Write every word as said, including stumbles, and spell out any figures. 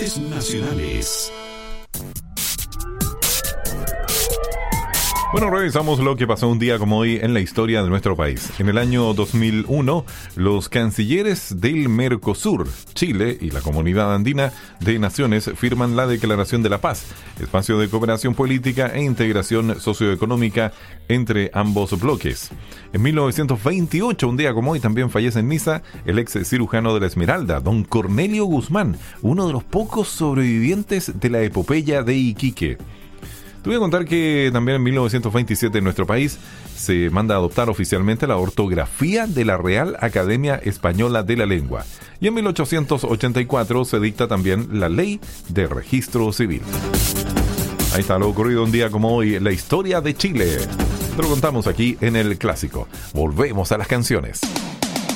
Efemérides nacionales. Bueno, revisamos lo que pasó un día como hoy en la historia de nuestro país. En el año dos mil uno, los cancilleres del Mercosur, Chile y la Comunidad Andina de Naciones firman la Declaración de la Paz, espacio de cooperación política e integración socioeconómica entre ambos bloques. En mil novecientos veintiocho, un día como hoy, también fallece en Niza el ex cirujano de la Esmeralda, don Cornelio Guzmán, uno de los pocos sobrevivientes de la epopeya de Iquique. Te voy a contar que también en mil novecientos veintisiete en nuestro país se manda a adoptar oficialmente la ortografía de la Real Academia Española de la Lengua. Y en mil ochocientos ochenta y cuatro se dicta también la Ley de Registro Civil. Ahí está lo ocurrido un día como hoy en la historia de Chile. Te lo contamos aquí en El Clásico. Volvemos a las canciones.